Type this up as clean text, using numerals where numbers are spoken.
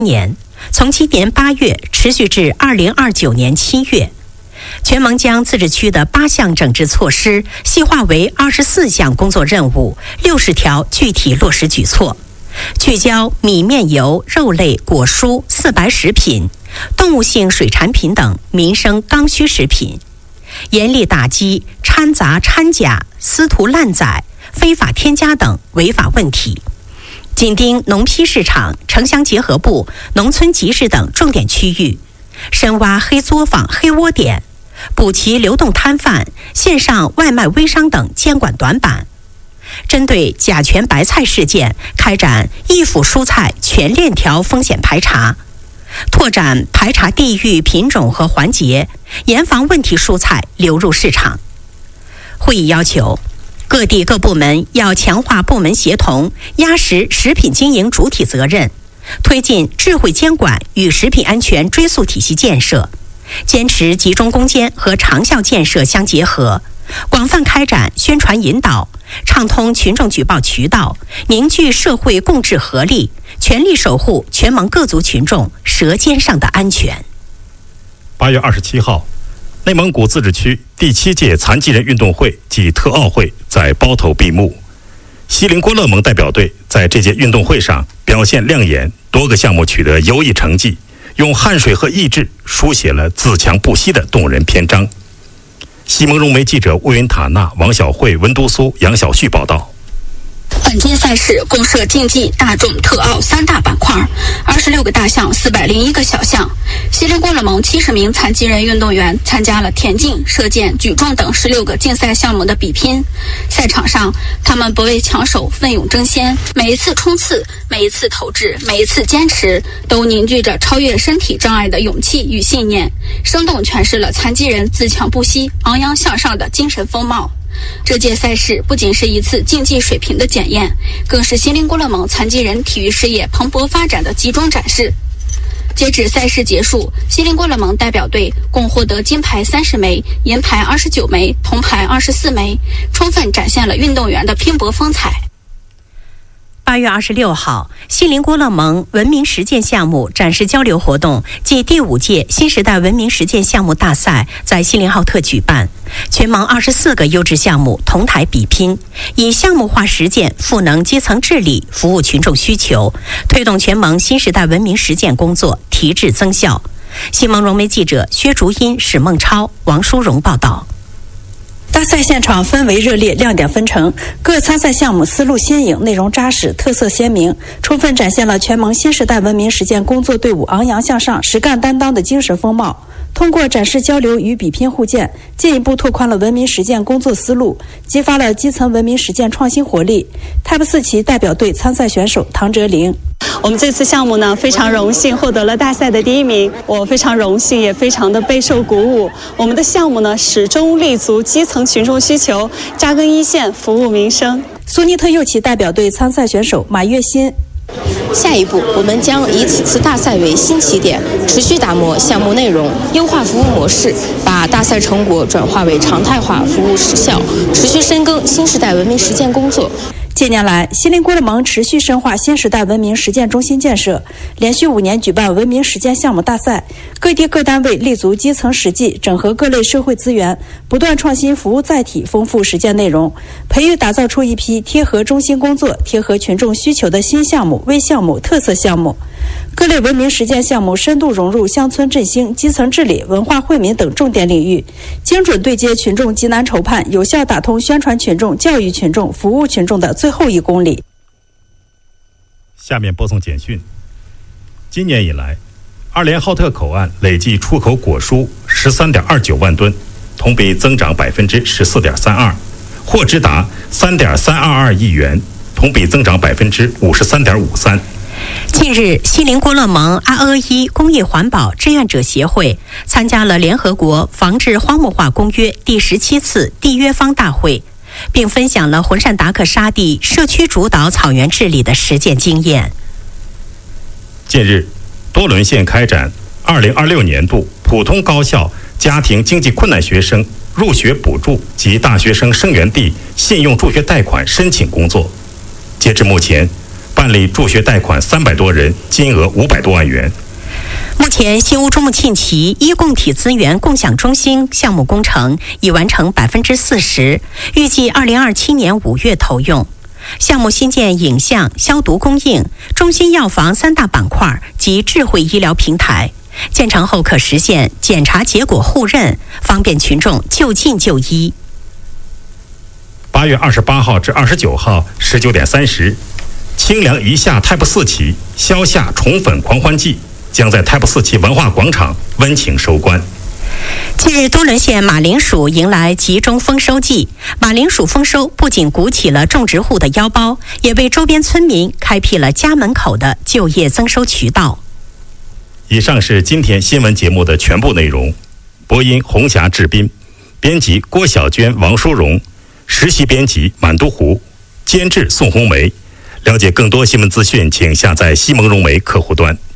年，从今年8月持续至2029年7月。全盟将自治区的8项整治措施细化为24项工作任务，60条具体落实举措，聚焦米面油、肉类、果蔬、四白食品、动物性水产品等民生刚需食品，严厉打击掺杂掺假、私屠滥宰、非法添加等违法问题，紧盯农批市场、城乡结合部、农村集市等重点区域，深挖黑作坊、黑窝点，补齐流动摊贩、线上外卖微商等监管短板。针对甲醛白菜事件，开展一府蔬菜全链条风险排查，拓展排查地域、品种和环节，严防问题蔬菜流入市场。会议要求，各地各部门要强化部门协同，压实食品经营主体责任，推进智慧监管与食品安全追溯体系建设，坚持集中攻坚和长效建设相结合，广泛开展宣传引导，畅通群众举报渠道，凝聚社会共治合力，全力守护全盟各族群众舌尖上的安全。 8月27号，内蒙古自治区第7届残疾人运动会暨特奥会在包头闭幕。锡林郭勒盟代表队在这届运动会上表现亮眼，多个项目取得优异成绩，用汗水和意志书写了自强不息的动人篇章。西蒙融媒记者乌云塔纳、王小慧、文都苏、杨小旭报道。 本届赛事共设竞技、大众、特奥3大板块，26个大项，401个小项。锡林郭勒盟70名残疾人运动员参加了田径、射箭、举重等16个竞赛项目的比拼。赛场上，他们不畏强手，奋勇争先，每一次冲刺、每一次投掷、每一次坚持，都凝聚着超越身体障碍的勇气与信念，生动诠释了残疾人自强不息、昂扬向上的精神风貌。这届赛事不仅是一次竞技水平的检验，更是锡林郭勒盟残疾人体育事业蓬勃发展的集中展示。截止赛事结束，锡林郭勒盟代表队共获得金牌30枚、银牌29枚、铜牌24枚，充分展现了运动员的拼搏风采。 8月26号，锡林郭勒盟文明实践项目展示交流活动暨第5届新时代文明实践项目大赛在锡林浩特举办，全盟24个优质项目同台比拼，以项目化实践赋能基层治理，服务群众需求，推动全盟新时代文明实践工作提质增效。西蒙融媒记者薛竹英、史梦超、王淑荣报道。 大赛现场氛围热烈，亮点纷呈，各参赛项目思路新颖，内容扎实，特色鲜明，充分展现了全盟新时代文明实践工作队伍昂扬向上、实干担当的精神风貌。通过展示交流与比拼互鉴，进一步拓宽了文明实践工作思路，激发了基层文明实践创新活力。Type 4期代表队参赛选手唐哲玲。 我们这次项目呢，非常荣幸获得了大赛的第1名，我非常荣幸，也非常的备受鼓舞。我们的项目呢，始终立足基层群众需求，扎根一线，服务民生。 苏尼特右旗代表队参赛选手马月新。 下一步，我们将以此次大赛为新起点，持续打磨项目内容，优化服务模式，把大赛成果转化为常态化服务实效，持续深耕新时代文明实践工作。 近年来，锡林郭勒盟持续深化新时代文明实践中心建设，连续5年举办文明实践项目大赛，各地各单位立足基层实际，整合各类社会资源，不断创新服务载体，丰富实践内容，培育打造出一批贴合中心工作、贴合群众需求的新项目、微项目、特色项目。各类文明实践项目深度融入乡村振兴、基层治理、文化惠民等重点领域，精准对接群众急难愁盼，有效打通宣传群众、教育群众、服务群众的最后1公里。 下面播送简讯。今年以来，2连浩特口岸累计出口果蔬13.29万吨，同比增长14.32%，货值达3.322亿元，同比增长53.53%。 近日，锡林郭勒盟阿阿伊公益环保志愿者协会参加了联合国防治荒漠化公约第17次缔约方大会，并分享了浑善达克沙地社区主导草原治理的实践经验。 近日，多伦县开展2026年度普通高校家庭经济困难学生入学补助及大学生生源地信用助学贷款申请工作。截至目前， 办理助学贷款300多人，金额500多万元。 目前，新屋中木沁旗一共体资源共享中心项目工程已完成40%，预计2027年5月投用。项目新建影像、消毒供应、中心药房3大板块及智慧医疗平台。建成后可实现检查结果互认，方便群众就近就医。 8月28号至29号19点30，清凉一夏 Type 4期消夏宠粉狂欢季将在 Type 4期文化广场温情收官。 近日，多伦县马铃薯迎来集中丰收季。马铃薯丰收不仅鼓起了种植户的腰包，也为周边村民开辟了家门口的就业增收渠道。 以上是今天新闻节目的全部内容。播音洪霞、志斌，编辑郭小娟、王淑荣，实习编辑满都湖，监制宋红梅。了解更多新闻资讯，请下载西蒙融媒客户端。